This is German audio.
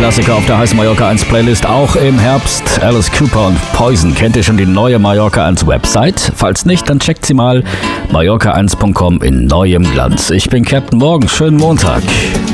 Klassiker auf der Heiß Mallorca 1 Playlist, auch im Herbst. Alice Cooper und Poison. Kennt ihr schon die neue Mallorca 1 Website? Falls nicht, dann checkt sie mal. Mallorca1.com in neuem Glanz. Ich bin Captain Morgan. Schönen Montag.